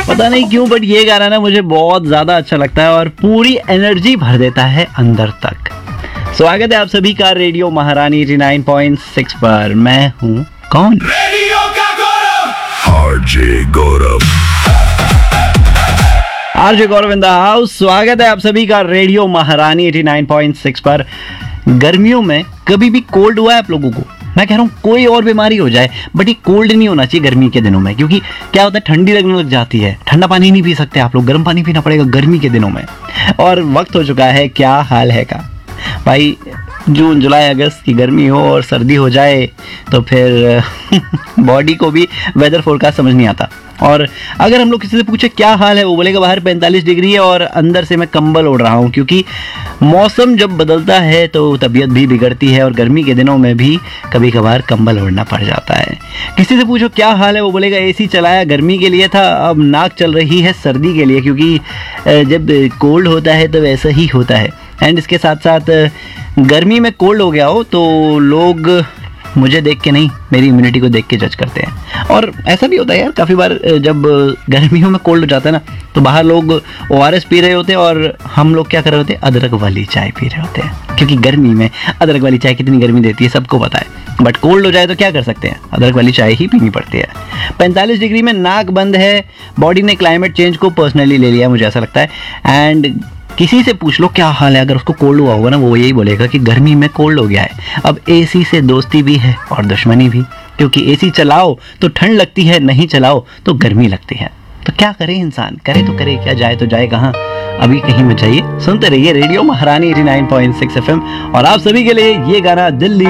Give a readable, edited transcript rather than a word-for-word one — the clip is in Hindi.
पता नहीं क्यों बट ये गाना ना मुझे बहुत ज्यादा अच्छा लगता है और पूरी एनर्जी भर देता है अंदर तक। स्वागत है आप सभी का रेडियो महारानी 89.6 पर। मैं हूँ कौन? रेडियो का गौरव RJ Gaurav. RJ Gaurav in the house. स्वागत है आप सभी का रेडियो महारानी 89.6 पर। गर्मियों में कभी भी कोल्ड हुआ है आप लोगों को? मैं कह रहा हूँ कोई और बीमारी हो जाए बट ये कोल्ड नहीं होना चाहिए गर्मी के दिनों में, क्योंकि क्या होता है ठंडी लगने लग जाती है। ठंडा पानी नहीं पी सकते आप लोग, गर्म पानी पीना पड़ेगा गर्मी के दिनों में। और वक्त हो चुका है क्या हाल है का भाई, जून जुलाई अगस्त की गर्मी हो और सर्दी हो जाए तो फिर बॉडी को भी वेदर फोरकास्ट समझ नहीं आता। और अगर हम लोग किसी से पूछे क्या हाल है, वो बोलेगा बाहर 45 डिग्री है और अंदर से मैं कंबल ओढ़ रहा हूँ, क्योंकि मौसम जब बदलता है तो तबीयत भी बिगड़ती है और गर्मी के दिनों में भी कभी कभार कंबल ओढ़ना पड़ जाता है। किसी से पूछो क्या हाल है, वो बोलेगा एसी चलाया गर्मी के लिए था, अब नाक चल रही है सर्दी के लिए, क्योंकि जब कोल्ड होता है तो वैसा ही होता है। एंड इसके साथ साथ गर्मी में कोल्ड हो गया हो तो लोग मुझे देख के नहीं, मेरी इम्यूनिटी को देख के जज करते हैं। और ऐसा भी होता है यार, काफ़ी बार जब गर्मियों में कोल्ड हो जाता है ना तो बाहर लोग ORS पी रहे होते हैं और हम लोग क्या कर रहे होते हैं, अदरक वाली चाय पी रहे होते हैं, क्योंकि गर्मी में अदरक वाली चाय कितनी गर्मी देती है सबको पता है। बट कोल्ड हो जाए तो क्या कर सकते हैं, अदरक वाली चाय ही पीनी पड़ती है। 45 डिग्री में नाक बंद है, बॉडी ने क्लाइमेट चेंज को पर्सनली ले लिया, मुझे ऐसा लगता है। एंड किसी से पूछ लो क्या हाल है, अगर उसको कोल्ड हुआ होगा ना वो यही बोलेगा कि गर्मी में कोल्ड हो गया है। अब एसी से दोस्ती भी है और दुश्मनी भी, क्योंकि एसी चलाओ तो ठंड लगती है, नहीं चलाओ तो गर्मी लगती है। तो क्या करे इंसान, करे तो करे क्या, जाए तो जाए कहाँ, अभी कहीं मत जाइए। सुनते रहिए रेडियो महारानी 89.6 FM और आप सभी के लिए ये गाना दिल्ली